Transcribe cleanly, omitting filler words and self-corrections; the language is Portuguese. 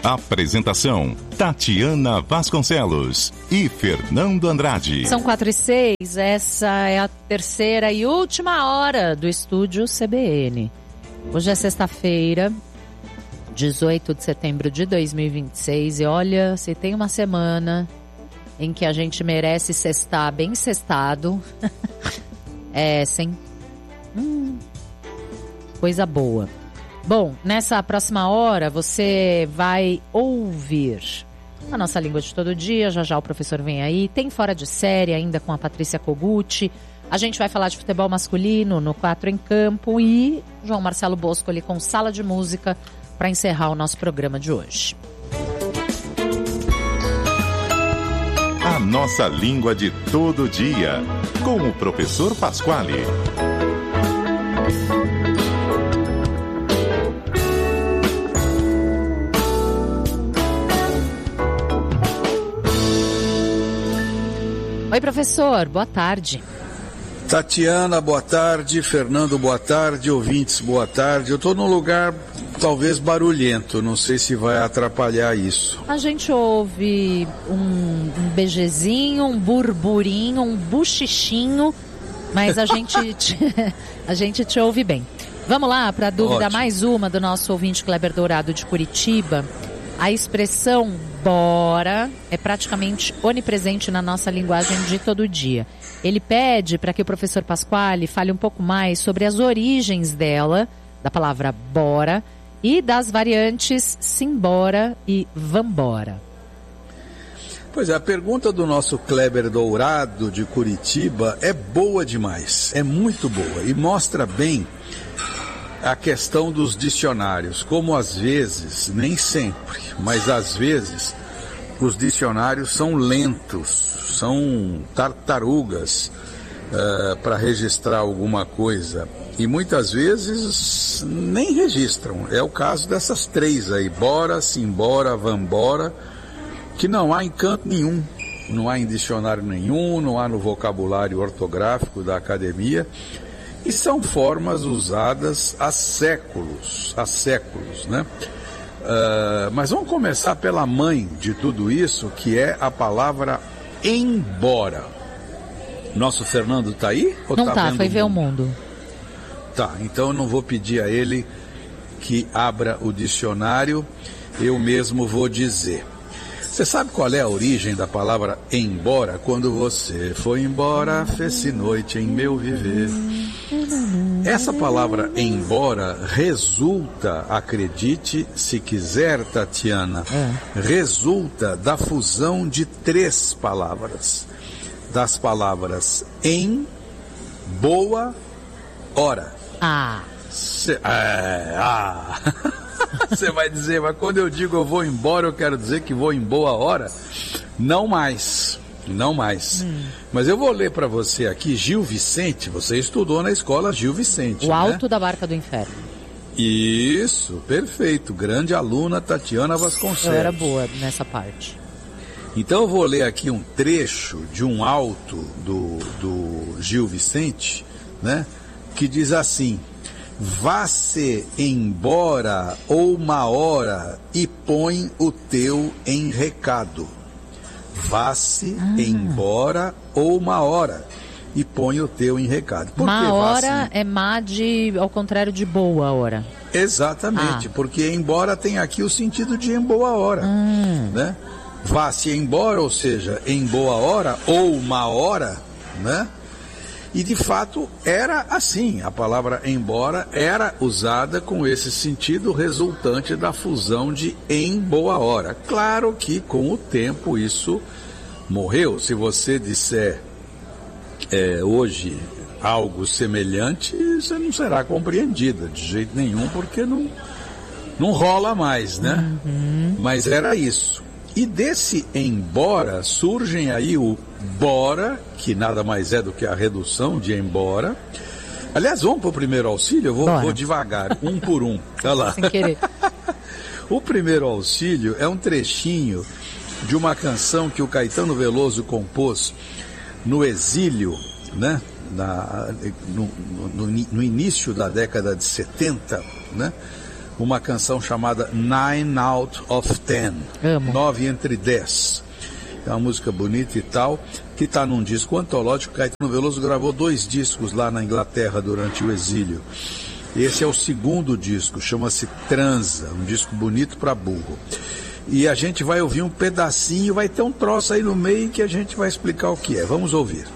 Apresentação: Tatiana Vasconcelos e Fernando Andrade. São 4:06, essa é a terceira e última hora do Estúdio CBN. Hoje é sexta-feira, 18 de setembro de 2026 e olha, se tem uma semana em que a gente merece sextar bem sextado, é sim. Coisa boa. Bom, nessa próxima hora você vai ouvir a nossa língua de todo dia, já o professor vem aí, tem Fora de Série ainda com a Patrícia Kogut, a gente vai falar de futebol masculino no 4 em Campo e João Marcelo Bosco ali com Sala de Música para encerrar o nosso programa de hoje. A nossa língua de todo dia, com o professor Pasquale. Oi, professor, boa tarde. Tatiana, boa tarde. Fernando, boa tarde. Ouvintes, boa tarde. Eu estou num lugar talvez barulhento, não sei se vai atrapalhar isso. A gente ouve um bejezinho, um burburinho, um buchichinho, mas a gente te ouve bem. Vamos lá para a dúvida. Ótimo. Mais uma do nosso ouvinte Kleber Dourado de Curitiba. A expressão bora é praticamente onipresente na nossa linguagem de todo dia. Ele pede para que o professor Pasquale fale um pouco mais sobre as origens dela, da palavra bora, e das variantes simbora e vambora. Pois é, a pergunta do nosso Kleber Dourado de Curitiba é boa demais, é muito boa e mostra bem a questão dos dicionários, como às vezes, nem sempre, mas às vezes os dicionários são lentos, são tartarugas para registrar alguma coisa e muitas vezes nem registram. É o caso dessas três aí, bora, simbora, vambora, que não há em canto nenhum, não há em dicionário nenhum, não há no vocabulário ortográfico da academia. E são formas usadas há séculos, né? Mas vamos começar pela mãe de tudo isso, que é a palavra embora. Nosso Fernando está aí? Ou não está, foi ver o mundo. Tá, então eu não vou pedir a ele que abra o dicionário, eu mesmo vou dizer. Você sabe qual é a origem da palavra embora? Quando você foi embora, fez-se noite em meu viver. Essa palavra embora resulta, acredite se quiser, Tatiana, resulta da fusão de três palavras. Das palavras em, boa, hora. Você vai dizer, mas quando eu digo eu vou embora, eu quero dizer que vou em boa hora? Não mais. Mas eu vou ler para você aqui Gil Vicente, você estudou na escola Gil Vicente, o Alto da Barca do Inferno. Isso, perfeito, grande aluna Tatiana Vasconcelos. Eu era boa nessa parte. Então eu vou ler aqui um trecho de um alto do Gil Vicente, né, que diz assim: vá-se embora ou uma hora e põe o teu em recado. Vá-se embora ou uma hora e põe o teu em recado. Por uma que hora é má ao contrário de boa hora. Exatamente, porque embora tem aqui o sentido de em boa hora, né? Vá-se embora, ou seja, em boa hora ou uma hora, né? E de fato era assim, a palavra embora era usada com esse sentido resultante da fusão de em boa hora. Claro que com o tempo isso morreu. Se você disser hoje algo semelhante, você não será compreendida de jeito nenhum, porque não rola mais, né? Mas era isso. E desse embora surgem aí o bora, que nada mais é do que a redução de embora. Aliás, vamos para o primeiro auxílio? Eu vou devagar, um por um. Olha lá. Sem querer. O primeiro auxílio é um trechinho de uma canção que o Caetano Veloso compôs no exílio, né? No início da década de 70, né? uma canção chamada 9 Out of 10. Amo. 9 entre 10. É uma música bonita e tal, que está num disco antológico. Caetano Veloso gravou 2 discos lá na Inglaterra durante o exílio. Esse é o segundo disco, chama-se Transa, um disco bonito para burro. E a gente vai ouvir um pedacinho, vai ter um troço aí no meio que a gente vai explicar o que é. Vamos ouvir.